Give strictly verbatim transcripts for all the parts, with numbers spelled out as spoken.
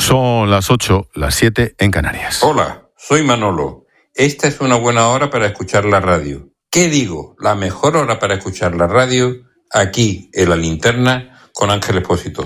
Son las ocho, las siete en Canarias. Hola, soy Manolo. Esta es una buena hora para escuchar la radio. ¿Qué digo? La mejor hora para escuchar la radio, aquí en La Linterna, con Ángel Expósito.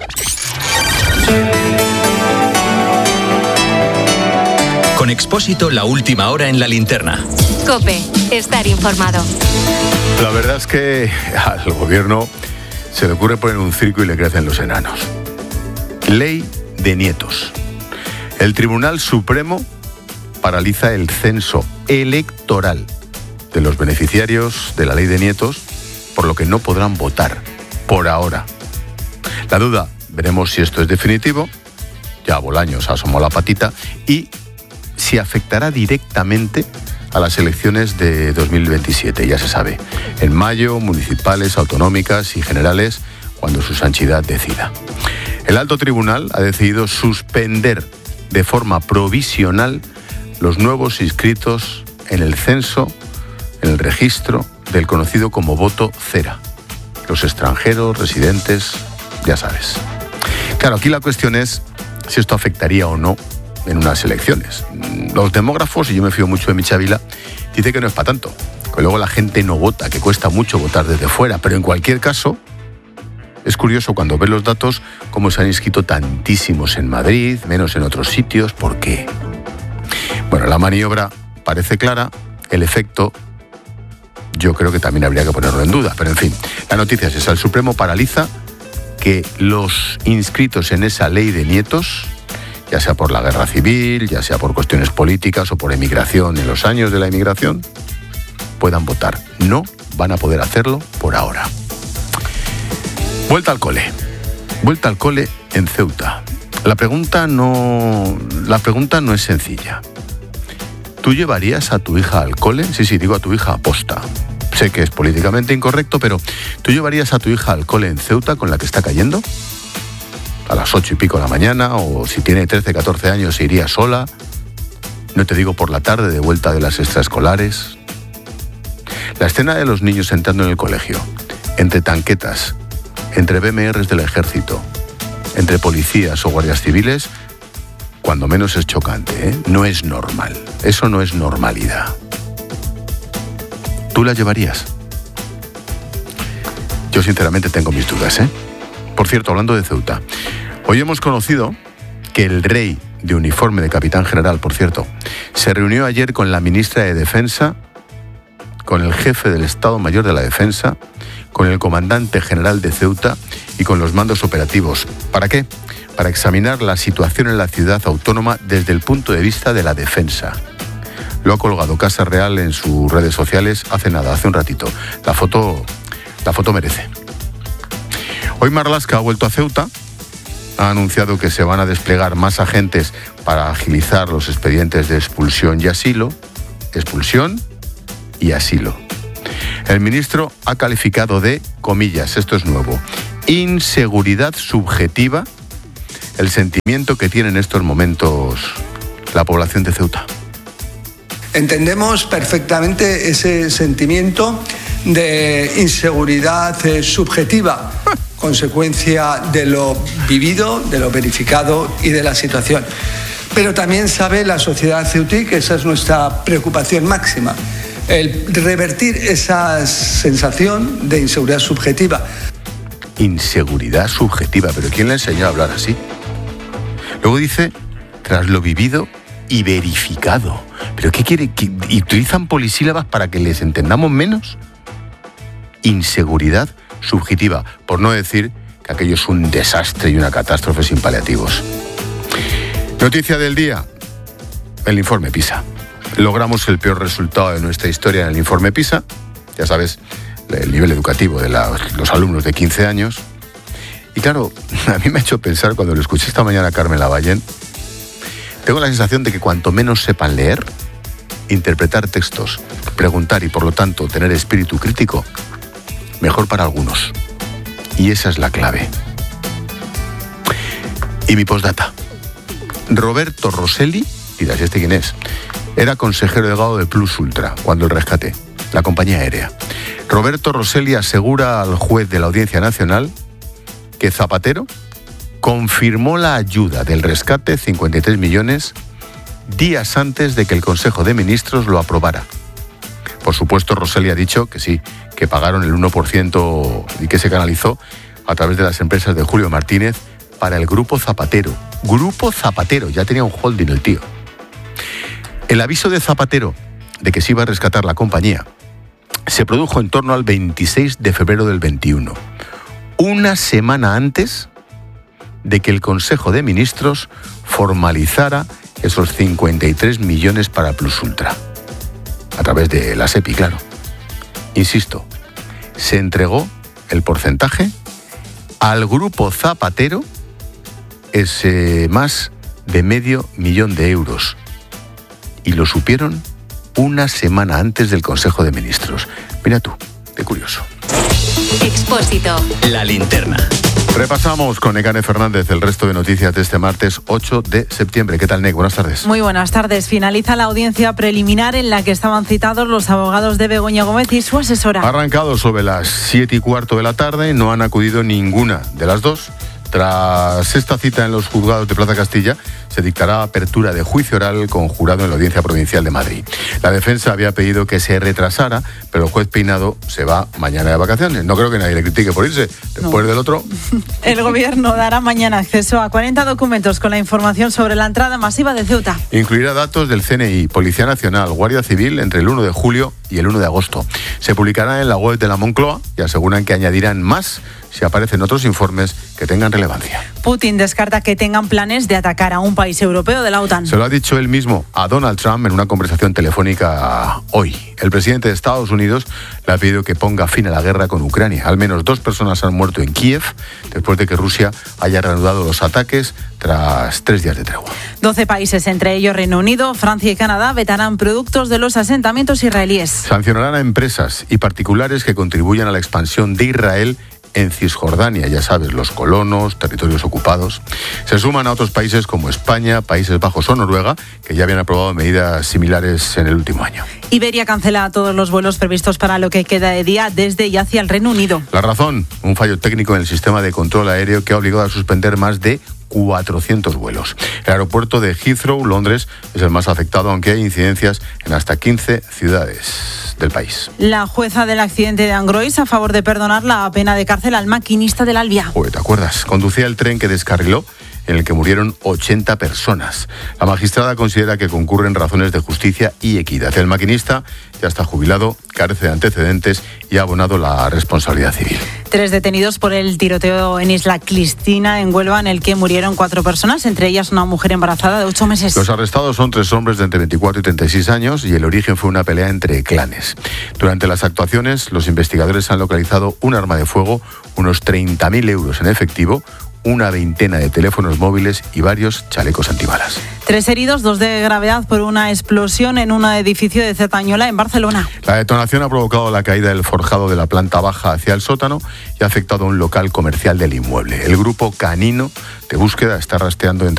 Con Expósito, la última hora en La Linterna. COPE, estar informado. La verdad es que al gobierno se le ocurre poner un circo y le crecen los enanos. Ley de nietos. El Tribunal Supremo paraliza el censo electoral de los beneficiarios de la ley de nietos, por lo que no podrán votar por ahora. La duda, veremos si esto es definitivo, ya Bolaños asomó la patita, y si afectará directamente a las elecciones de dos mil veintisiete, ya se sabe, en mayo, municipales, autonómicas y generales, cuando su santidad decida. El alto tribunal ha decidido suspender de forma provisional los nuevos inscritos en el censo, en el registro del conocido como voto cera. Los extranjeros, residentes, ya sabes. Claro, aquí la cuestión es si esto afectaría o no en unas elecciones. Los demógrafos, y yo me fío mucho de Michavila, dicen que no es para tanto, que luego la gente no vota, que cuesta mucho votar desde fuera, pero en cualquier caso, es curioso cuando ves los datos cómo se han inscrito tantísimos en Madrid, menos en otros sitios. ¿Por qué? Bueno, la maniobra parece clara, el efecto yo creo que también habría que ponerlo en duda, pero en fin, la noticia es esa: el Supremo paraliza que los inscritos en esa ley de nietos, ya sea por la guerra civil, ya sea por cuestiones políticas o por emigración en los años de la emigración, puedan votar. No van a poder hacerlo por ahora. Vuelta al cole. Vuelta al cole en Ceuta. La pregunta no, la pregunta no es sencilla. ¿Tú llevarías a tu hija al cole? Sí, sí, digo a tu hija aposta. Sé que es políticamente incorrecto, pero ¿tú llevarías a tu hija al cole en Ceuta con la que está cayendo? A las ocho y pico de la mañana, o si tiene trece, catorce años se iría sola. No te digo por la tarde, de vuelta de las extraescolares. La escena de los niños entrando en el colegio, entre tanquetas, entre B M Rs del ejército, entre policías o guardias civiles, cuando menos es chocante, ¿eh? No es normal. Eso no es normalidad. ¿Tú la llevarías? Yo sinceramente tengo mis dudas, ¿eh? Por cierto, hablando de Ceuta, hoy hemos conocido que el rey de uniforme de capitán general, por cierto, se reunió ayer con la ministra de Defensa, con el jefe del Estado Mayor de la Defensa, con el comandante general de Ceuta y con los mandos operativos. ¿Para qué? Para examinar la situación en la ciudad autónoma desde el punto de vista de la defensa. Lo ha colgado Casa Real en sus redes sociales hace nada, hace un ratito. La foto, la foto merece. Hoy Marlaska ha vuelto a Ceuta, ha anunciado que se van a desplegar más agentes para agilizar los expedientes de expulsión y asilo, expulsión y asilo. El ministro ha calificado de, comillas, esto es nuevo, inseguridad subjetiva, el sentimiento que tiene en estos momentos la población de Ceuta. Entendemos perfectamente ese sentimiento de inseguridad eh, subjetiva, consecuencia de lo vivido, de lo verificado y de la situación. Pero también sabe la sociedad ceutí que esa es nuestra preocupación máxima, el revertir esa sensación de inseguridad subjetiva. Inseguridad subjetiva, pero ¿quién le enseñó a hablar así? Luego dice, tras lo vivido y verificado. ¿Pero qué quiere? ¿Y utilizan polisílabas para que les entendamos menos? Inseguridad subjetiva, por no decir que aquello es un desastre y una catástrofe sin paliativos. Noticia del día, el informe PISA. Logramos el peor resultado de nuestra historia en el informe PISA, ya sabes, el nivel educativo de la, los alumnos de quince años. Y claro, a mí me ha hecho pensar, cuando lo escuché esta mañana a Carmen Lavallén, tengo la sensación de que cuanto menos sepan leer, interpretar textos, preguntar y por lo tanto tener espíritu crítico, mejor para algunos. Y esa es la clave. Y mi postdata. Roberto Rosselli, dirás, ¿este quién es? Era consejero delegado de Plus Ultra, cuando el rescate, la compañía aérea. Roberto Rosselli asegura al juez de la Audiencia Nacional que Zapatero confirmó la ayuda del rescate, cincuenta y tres millones, días antes de que el Consejo de Ministros lo aprobara. Por supuesto, Rosell ha dicho que sí, que pagaron el uno por ciento y que se canalizó a través de las empresas de Julio Martínez para el Grupo Zapatero. Grupo Zapatero, ya tenía un holding el tío. El aviso de Zapatero de que se iba a rescatar la compañía se produjo en torno al veintiséis de febrero del veintiuno, una semana antes de que el Consejo de Ministros formalizara esos cincuenta y tres millones para Plus Ultra, a través de la SEPI, claro. Insisto, se entregó el porcentaje al Grupo Zapatero, ese más de medio millón de euros, y lo supieron una semana antes del Consejo de Ministros. Mira tú, qué curioso. Expósito. La linterna. Repasamos con Nekane Fernández el resto de noticias de este martes ocho de septiembre. ¿Qué tal, Nek? Buenas tardes. Muy buenas tardes. Finaliza la audiencia preliminar en la que estaban citados los abogados de Begoña Gómez y su asesora. Ha arrancado sobre las siete y cuarto de la tarde, no han acudido ninguna de las dos. Tras esta cita en los juzgados de Plaza Castilla, se dictará apertura de juicio oral con jurado en la Audiencia Provincial de Madrid. La defensa había pedido que se retrasara, pero el juez Peinado se va mañana de vacaciones. No creo que nadie le critique por irse. Después no. del otro... El Gobierno dará mañana acceso a cuarenta documentos con la información sobre la entrada masiva de Ceuta. Incluirá datos del C N I, Policía Nacional, Guardia Civil entre el uno de julio y el uno de agosto. Se publicará en la web de la Moncloa y aseguran que añadirán más si aparecen otros informes que tengan relevancia. Putin descarta que tengan planes de atacar a un país europeo de la OTAN. Se lo ha dicho él mismo a Donald Trump en una conversación telefónica hoy. El presidente de Estados Unidos le ha pedido que ponga fin a la guerra con Ucrania. Al menos dos personas han muerto en Kiev después de que Rusia haya reanudado los ataques tras tres días de tregua. Doce países, entre ellos Reino Unido, Francia y Canadá, vetarán productos de los asentamientos israelíes. Sancionarán a empresas y particulares que contribuyan a la expansión de Israel en Cisjordania, ya sabes, los colonos, territorios ocupados. Se suman a otros países como España, Países Bajos o Noruega, que ya habían aprobado medidas similares en el último año. Iberia cancela todos los vuelos previstos para lo que queda de día desde y hacia el Reino Unido. La razón, un fallo técnico en el sistema de control aéreo que ha obligado a suspender más de cuatrocientos vuelos. El aeropuerto de Heathrow, Londres, es el más afectado, aunque hay incidencias en hasta quince ciudades del país. La jueza del accidente de Angrois a favor de perdonar la pena de cárcel al maquinista del Alvia. Joder, ¿te acuerdas? Conducía el tren que descarriló, en el que murieron ochenta personas. La magistrada considera que concurren razones de justicia y equidad. El maquinista ya está jubilado, carece de antecedentes y ha abonado la responsabilidad civil. Tres detenidos por el tiroteo en Isla Cristina, en Huelva, en el que murieron cuatro personas, entre ellas una mujer embarazada de ocho meses. Los arrestados son tres hombres de entre veinticuatro y treinta y seis años y el origen fue una pelea entre clanes. Durante las actuaciones, los investigadores han localizado un arma de fuego, unos treinta mil euros en efectivo, una veintena de teléfonos móviles y varios chalecos antibalas. Tres heridos, dos de gravedad por una explosión en un edificio de Cerdañola, en Barcelona. La detonación ha provocado la caída del forjado de la planta baja hacia el sótano y ha afectado a un local comercial del inmueble. El grupo canino de búsqueda está rastreando entre